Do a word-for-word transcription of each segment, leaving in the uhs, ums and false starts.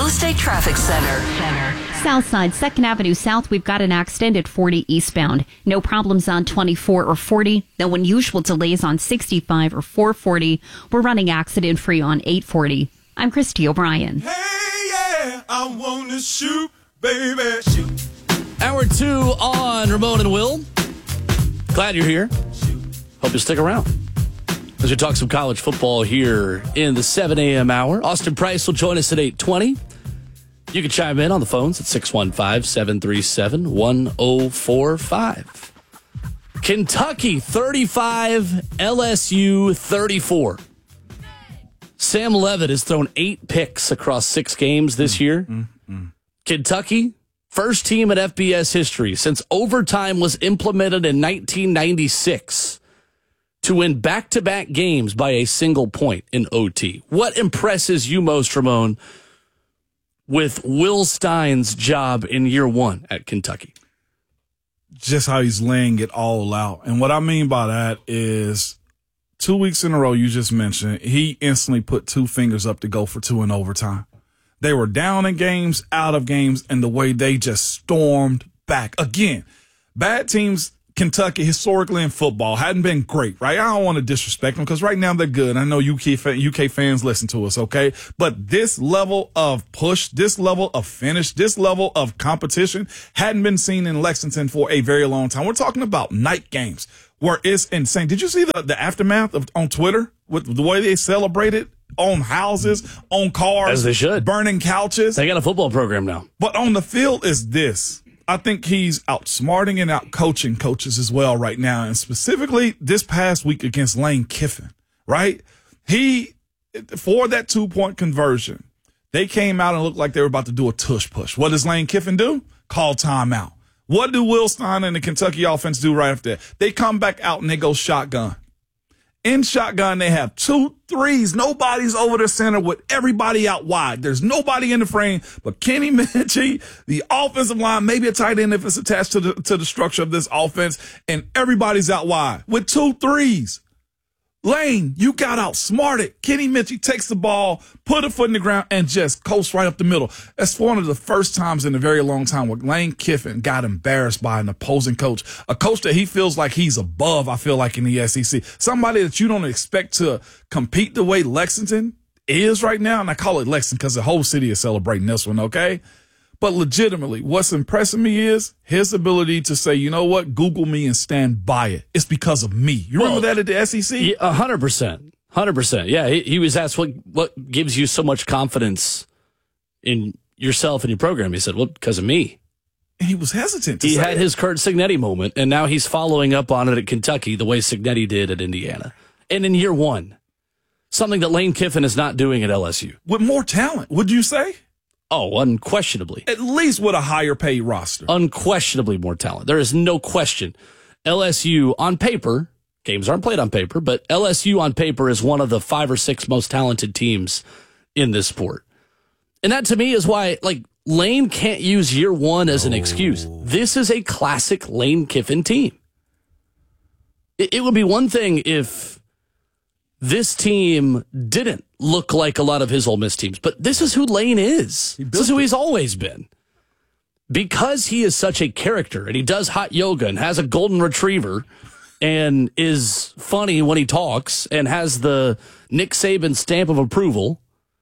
State Traffic Center. Center. Southside, second Avenue South, we've got an accident at forty eastbound. No problems on twenty-four or forty. No unusual delays on sixty-five or four forty. We're running accident-free on eight forty. I'm Christy O'Brien. Hey, yeah, I want to shoot, baby, shoot. Hour two on Ramon and Will. Glad you're here. Hope you stick around as we talk some college football here in the seven a.m. hour. Austin Price will join us at eight twenty. You can chime in on the phones at six one five, seven three seven, one zero four five. Kentucky thirty-five, L S U thirty-four. Sam Leavitt has thrown eight picks across six games this year. Mm-hmm. Kentucky, first team in F B S history since overtime was implemented in nineteen ninety-six to win back-to-back games by a single point in O T. What impresses you most, Ramon, with Will Stein's job in year one at Kentucky? Just how he's laying it all out. And what I mean by that is two weeks in a row, you just mentioned, he instantly put two fingers up to go for two in overtime. They were down in games, out of games, and the way they just stormed back. Again, bad teams, Kentucky, historically in football, hadn't been great, right? I don't want to disrespect them because right now they're good. I know U K, U K fans listen to us, okay? But this level of push, this level of finish, this level of competition hadn't been seen in Lexington for a very long time. We're talking about night games where it's insane. Did you see the, the aftermath of on Twitter with the way they celebrated? On houses, on cars. As they should. Burning couches. They got a football program now. But on the field is this. I think he's outsmarting and out coaching coaches as well right now. And specifically this past week against Lane Kiffin, right? He, for that two-point conversion, they came out and looked like they were about to do a tush push. What does Lane Kiffin do? Call timeout. What do Will Stein and the Kentucky offense do right after that? They come back out and they go shotgun. In shotgun, they have two threes. Nobody's over the center with everybody out wide. There's nobody in the frame but Kenny Minchie, the offensive line, maybe a tight end if it's attached to the to the structure of this offense, and everybody's out wide with two threes. Lane, you got outsmarted. Kenny Minchie takes the ball, put a foot in the ground, and just coasts right up the middle. That's one of the first times in a very long time where Lane Kiffin got embarrassed by an opposing coach, a coach that he feels like he's above, I feel like, in the S E C. Somebody that you don't expect to compete the way Lexington is right now, and I call it Lexington because the whole city is celebrating this one, okay? But legitimately, what's impressing me is his ability to say, you know what, Google me and stand by it. It's because of me. You remember well, that at the S E C? A hundred percent. Hundred percent. Yeah. He, he was asked what, what gives you so much confidence in yourself and your program. He said, well, because of me. And he was hesitant to He say had it. his Kurt Cignetti moment, and now he's following up on it at Kentucky the way Cignetti did at Indiana. And in year one, something that Lane Kiffin is not doing at L S U. With more talent, would you say? Oh, unquestionably. At least with a higher paid roster. Unquestionably more talent. There is no question. L S U on paper, games aren't played on paper, but L S U on paper is one of the five or six most talented teams in this sport. And that to me is why, like, Lane can't use year one as an oh. excuse. This is a classic Lane Kiffin team. It, it would be one thing if this team didn't look like a lot of his Ole Miss teams, but this is who Lane is. This is who he's always been. Because he is such a character, and he does hot yoga and has a golden retriever and is funny when he talks and has the Nick Saban stamp of approval,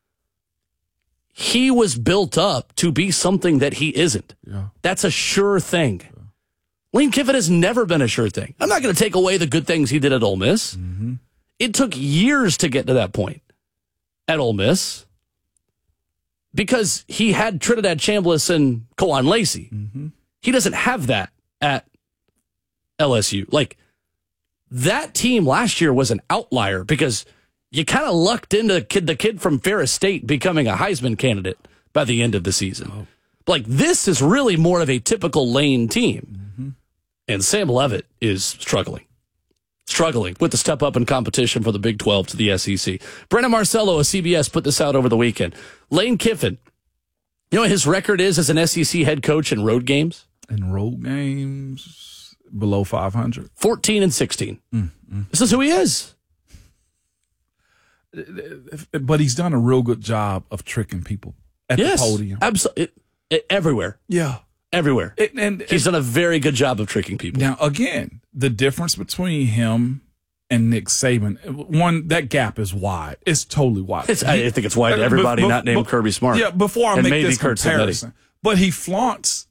he was built up to be something that he isn't. Yeah. That's a sure thing. Yeah. Lane Kiffin has never been a sure thing. I'm not going to take away the good things he did at Ole Miss. Mm-hmm. It took years to get to that point at Ole Miss because he had Trinidad Chambliss and Koan Lacey. Mm-hmm. He doesn't have that at L S U. Like, that team last year was an outlier because you kind of lucked into kid, the kid from Ferris State becoming a Heisman candidate by the end of the season. Oh. Like, this is really more of a typical Lane team. Mm-hmm. And Sam Leavitt is struggling. Struggling with the step up in competition for the Big twelve to the S E C. Brennan Marcello of C B S put this out over the weekend. Lane Kiffin, you know what his record is as an S E C head coach in road games? In road games, below five hundred. fourteen and sixteen. Mm-hmm. This is who he is. But he's done a real good job of tricking people. at yes, the podium. Absolutely. Everywhere. Yeah. Everywhere. It, and He's it, done a very good job of tricking people. Now, again, the difference between him and Nick Saban, one, that gap is wide. It's totally wide. It's, I think it's wide to everybody be, be, not named be, Kirby Smart. Yeah, before I and make maybe this Kurt comparison. Cignetti. But he flaunts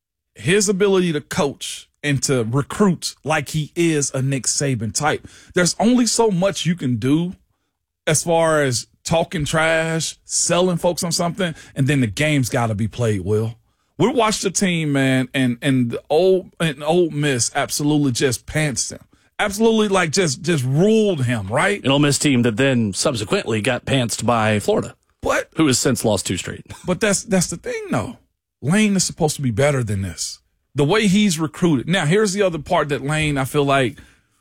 his ability to coach and to recruit like he is a Nick Saban type. There's only so much you can do as far as talking trash, selling folks on something, and then the game's got to be played well. We watched the team, man, and and the old and Ole Miss absolutely just pantsed him. Absolutely, like just just ruled him, right? An Ole Miss team that then subsequently got pantsed by Florida, but who has since lost two straight. But that's that's the thing, though. Lane is supposed to be better than this. The way he's recruited. Now, here's the other part that Lane, I feel like,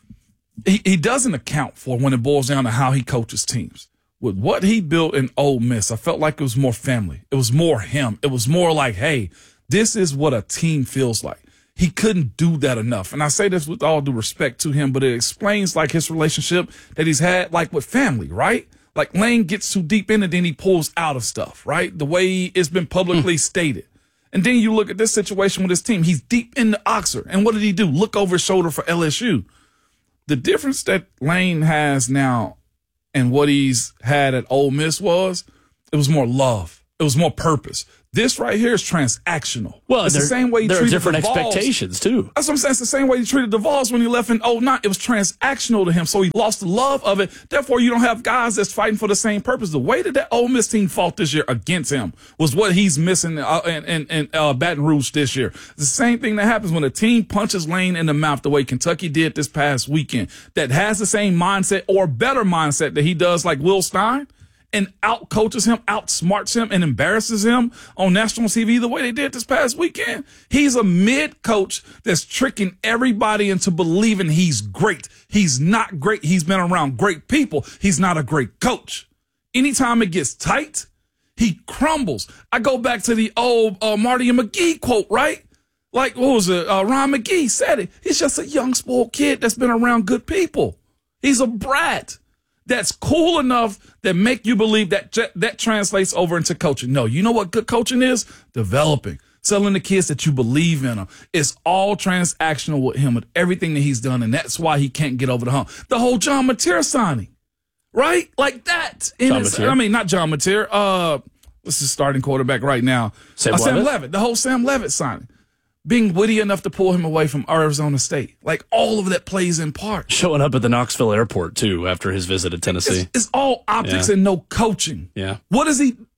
he, he doesn't account for when it boils down to how he coaches teams. With what he built in Ole Miss, I felt like it was more family. It was more him. It was more like, hey, this is what a team feels like. He couldn't do that enough. And I say this with all due respect to him, but it explains like his relationship that he's had like with family, right? Like Lane gets too deep in it, then he pulls out of stuff, right? The way it's been publicly stated. And then you look at this situation with his team. He's deep into Oxford. And what did he do? Look over his shoulder for L S U. The difference that Lane has now and what he's had at Ole Miss was it was more love. It was more purpose. This right here is transactional. Well, it's the same way he there are treated different the Vols. expectations, too. That's what I'm saying. It's the same way he treated the Vols when he left in oh nine. It was transactional to him, so he lost the love of it. Therefore, you don't have guys that's fighting for the same purpose. The way that that Ole Miss team fought this year against him was what he's missing uh, in, in, in uh, Baton Rouge this year. The same thing that happens when a team punches Lane in the mouth the way Kentucky did this past weekend, that has the same mindset or better mindset that he does like Will Stein, and out-coaches him, outsmarts him, and embarrasses him on national T V the way they did this past weekend. He's a mid-coach that's tricking everybody into believing he's great. He's not great. He's been around great people. He's not a great coach. Anytime it gets tight, he crumbles. I go back to the old uh, Marty and McGee quote, right? Like, what was it? Uh, Ron McGee said it. He's just a young, spoiled kid that's been around good people. He's a brat. That's cool enough that make you believe that that translates over into coaching. No, you know what good coaching is? Developing, selling the kids that you believe in them. It's all transactional with him, with everything that he's done, and that's why he can't get over the hump. The whole John Mateer signing, right? Like that. In John his, Mateer? I mean, not John Mateer. Uh, what's his starting quarterback right now? Sam uh, Sam Leavitt? Leavitt. The whole Sam Leavitt signing. Being witty enough to pull him away from Arizona State. Like, all of that plays in part. Showing up at the Knoxville airport, too, after his visit to Tennessee. It's, it's all optics Yeah. and no coaching. Yeah. What is he?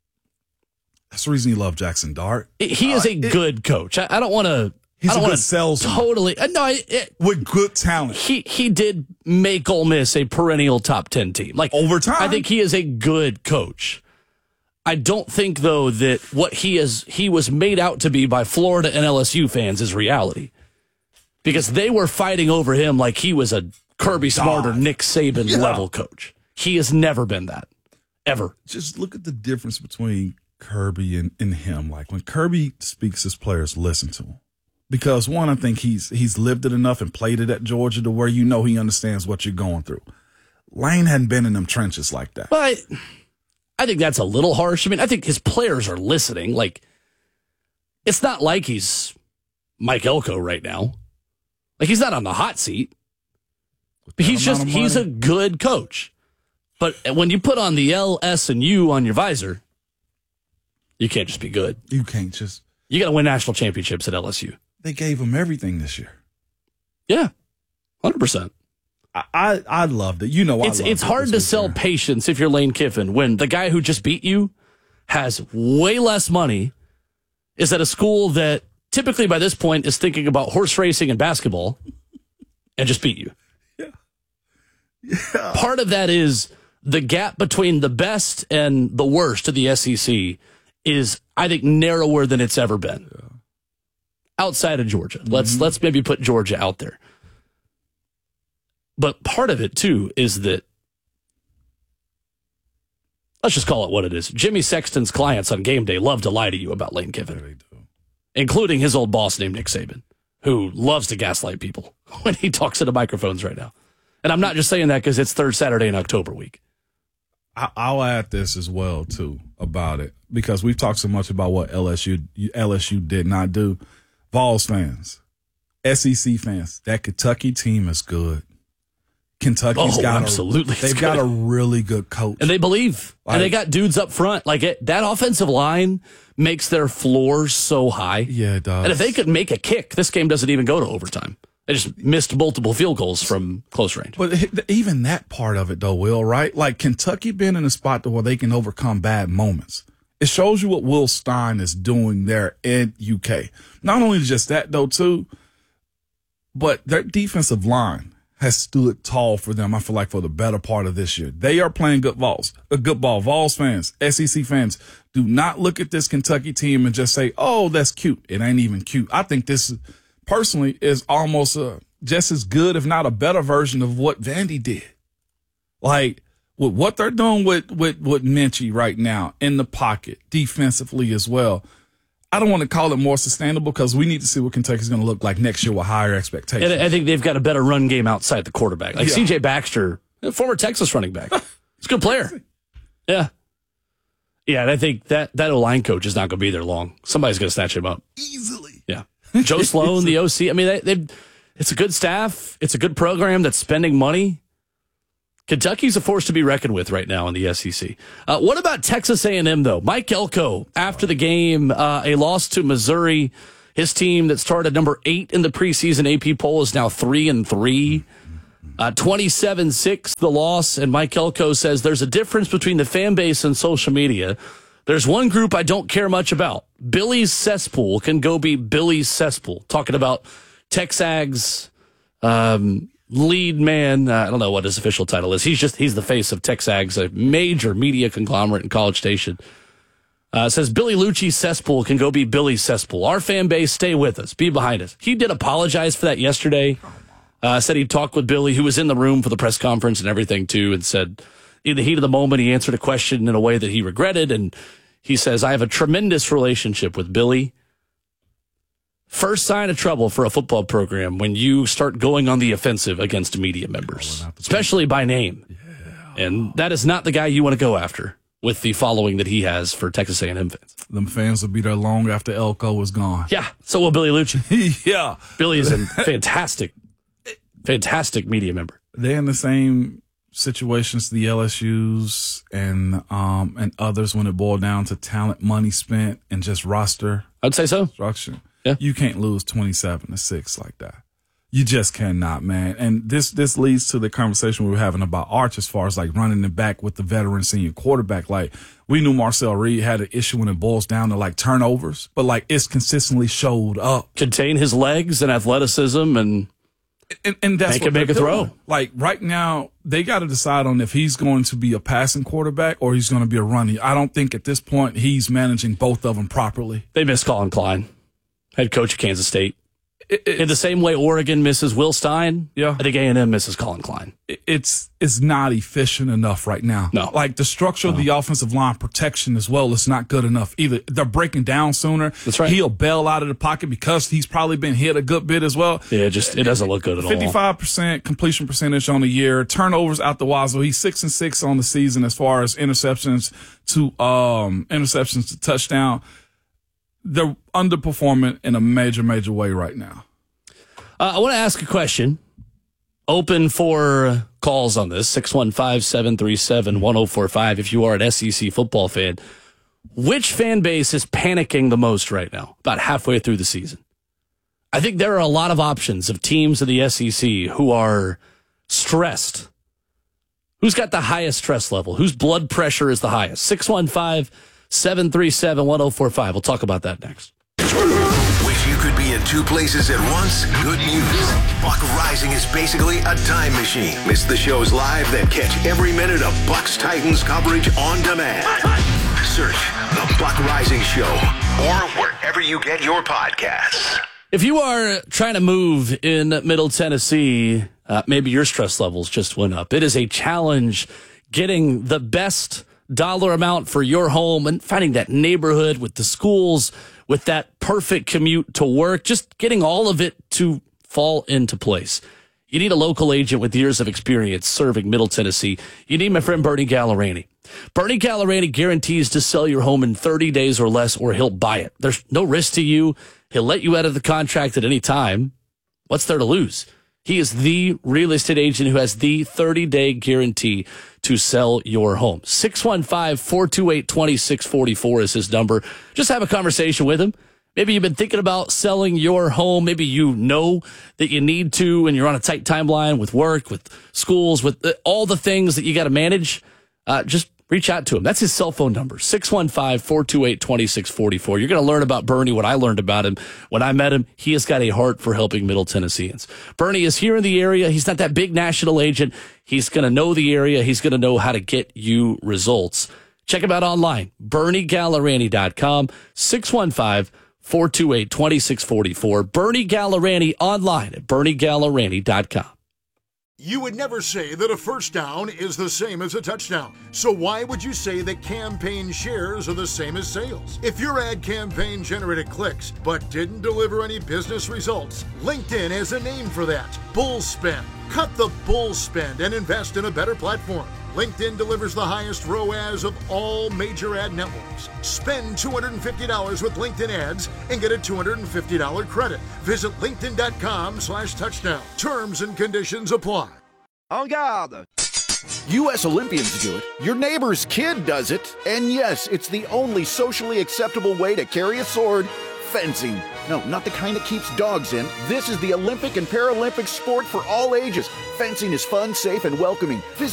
That's the reason he loved Jackson Dart. He is a Uh, it- good coach. I, I don't want to. He's I don't a good wanna salesman. Totally. Uh, no, I, it, With good talent. he he did make Ole Miss a perennial top ten team. Like Over time. I think he is a good coach. I don't think though that what he is he was made out to be by Florida and L S U fans is reality, because they were fighting over him like he was a Kirby Smart or Nick Saban Yeah. level coach. He has never been that, ever. Just look at the difference between Kirby and, and him. Like, when Kirby speaks, his players listen to him. Because, one, I think he's he's lived it enough and played it at Georgia to where you know he understands what you're going through. Lane hadn't been in them trenches like that. But I think that's a little harsh. I mean, I think his players are listening. Like, it's not like he's Mike Elko right now. Like, he's not on the hot seat. But he's just, amount of he's a money. good coach. But when you put on the L, S, and U on your visor, you can't just be good. You can't just. You got to win national championships at L S U. They gave him everything this year. Yeah, one hundred percent. I I, I loved it. You know, I It's loved it's it hard this to week, sell man. patience if you're Lane Kiffin when the guy who just beat you has way less money, is at a school that typically by this point is thinking about horse racing and basketball, and just beat you. Yeah. Yeah. Part of that is the gap between the best and the worst of the S E C is, I think, narrower than it's ever been. Yeah. Outside of Georgia. Let's mm-hmm. let's maybe put Georgia out there. But part of it, too, is that, let's just call it what it is. Jimmy Sexton's clients on game day love to lie to you about Lane Kiffin. Yeah, they do. Including his old boss named Nick Saban, who loves to gaslight people when he talks into microphones right now. And I'm not just saying that because it's third Saturday in October week. I, I'll add this as well, too, about it, because we've talked so much about what L S U L S U did not do. Vols fans, S E C fans, that Kentucky team is good. Kentucky's oh, got absolutely. A, they've good. got a really good coach. And they believe. Like, and they got dudes up front. Like it, that offensive line makes their floor so high. Yeah, it does. And if they could make a kick, this game doesn't even go to overtime. They just missed multiple field goals from close range. But even that part of it, though, Will, right? Like Kentucky being in a spot where they can overcome bad moments. It shows you what Will Stein is doing there in U K. Not only just that, though, too, but their defensive line has stood tall for them, I feel like, for the better part of this year. They are playing good balls, a good ball. Vols fans, S E C fans, do not look at this Kentucky team and just say, oh, that's cute. It ain't even cute. I think this, personally, is almost uh, just as good, if not a better version of what Vandy did. Like, with what they're doing with, with, with Minchie right now in the pocket, defensively as well, I don't want to call it more sustainable because we need to see what Kentucky's going to look like next year with higher expectations. And I think they've got a better run game outside the quarterback. Like yeah. C J Baxter, former Texas running back. He's a good player. Yeah. Yeah, and I think that, that O-line coach is not going to be there long. Somebody's going to snatch him up. Easily. Yeah. Joe Sloan, the O C. I mean, they, they, it's a good staff. It's a good program that's spending money. Kentucky's a force to be reckoned with right now in the S E C. Uh, what about Texas A and M, though? Mike Elko, after the game, uh, a loss to Missouri. His team that started number eight in the preseason A P poll is now three and three. Uh, twenty-seven six, the loss. And Mike Elko says there's a difference between the fan base and social media. There's one group I don't care much about. Billy's Cesspool can go be Billy's Cesspool. Talking about Texags, um, lead man, uh, I don't know what his official title is. He's just, he's the face of Texags, a major media conglomerate in College Station. Uh, says Billy Lucci's cesspool can go be Billy's cesspool. Our fan base, stay with us. Be behind us. He did apologize for that yesterday. Uh, said he talked with Billy, who was in the room for the press conference and everything too, and said in the heat of the moment, he answered a question in a way that he regretted. And he says, I have a tremendous relationship with Billy. First sign of trouble for a football program when you start going on the offensive against media members, especially by name. Yeah. And that is not the guy you want to go after with the following that he has for Texas A and M fans. Them fans will be there long after Elko was gone. Yeah, so will Billy Lucci. yeah. Billy is a fantastic, fantastic media member. They're in the same situations the L S U's and um and others when it boiled down to talent, money spent, and just roster. I'd say so. Structure. Yeah. You can't lose twenty-seven to six like that. You just cannot, man. And this this leads to the conversation we were having about Arch as far as like running it back with the veteran senior quarterback. Like we knew Marcel Reed had an issue when it boils down to like turnovers, but like it's consistently showed up. Contain his legs and athleticism and and, and that's make what him make a throw. Doing. Like right now, they got to decide on if he's going to be a passing quarterback or he's going to be a running. I don't think at this point he's managing both of them properly. They miss Colin Klein, head coach of Kansas State. It, in the same way Oregon misses Will Stein, yeah. I think A and M misses Colin Klein. It, it's it's not efficient enough right now. No. Like the structure no. of the offensive line protection as well is not good enough either. They're breaking down sooner. That's right. He'll bail out of the pocket because he's probably been hit a good bit as well. Yeah, just it doesn't look good at all. fifty-five percent completion percentage on the year. Turnovers out the wazoo. He's six and six on the season as far as interceptions to um interceptions to touchdown. They're underperforming in a major, major way right now. Uh, I want to ask a question. Open for calls on this, six one five, seven three seven, one oh four five. If you are an S E C football fan, which fan base is panicking the most right now, about halfway through the season? I think there are a lot of options of teams in the S E C who are stressed. Who's got the highest stress level? Whose blood pressure is the highest? six one five, seven three seven, one oh four five. We'll talk about that next. Wish you could be in two places at once? Good news. Buck Rising is basically a time machine. Miss the shows live, then catch every minute of Bucks Titans coverage on demand. Search The Buck Rising Show or wherever you get your podcasts. If you are trying to move in Middle Tennessee, uh, maybe your stress levels just went up. It is a challenge getting the best dollar amount for your home and finding that neighborhood with the schools, with that perfect commute to work, just getting all of it to fall into place. You need a local agent with years of experience serving Middle Tennessee. You need my friend Bernie Gallerani. Bernie Gallerani guarantees to sell your home in thirty days or less, or he'll buy it. There's no risk to you. He'll let you out of the contract at any time. What's there to lose? He is the real estate agent who has the thirty-day guarantee to sell your home. six one five, four two eight, two six four four is his number. Just have a conversation with him. Maybe you've been thinking about selling your home. Maybe you know that you need to, and you're on a tight timeline with work, with schools, with all the things that you got to manage. Uh, just reach out to him. That's his cell phone number, six one five, four two eight, two six four four. You're going to learn about Bernie, what I learned about him. When I met him, he has got a heart for helping Middle Tennesseans. Bernie is here in the area. He's not that big national agent. He's going to know the area. He's going to know how to get you results. Check him out online, bernie gallerani dot com, six one five, four two eight, two six four four. Bernie Gallerani online at bernie gallerani dot com. You would never say that a first down is the same as a touchdown. So why would you say that campaign shares are the same as sales? If your ad campaign generated clicks but didn't deliver any business results, LinkedIn has a name for that. Bull spend. Cut the bull spend and invest in a better platform. LinkedIn delivers the highest R O A S of all major ad networks. Spend two hundred fifty dollars with LinkedIn ads and get a two hundred fifty dollars credit. Visit linkedin.com slash touchdown. Terms and conditions apply. En garde! U S Olympians do it, your neighbor's kid does it, and yes, it's the only socially acceptable way to carry a sword, fencing. No, not the kind that keeps dogs in. This is the Olympic and Paralympic sport for all ages. Fencing is fun, safe, and welcoming. Visit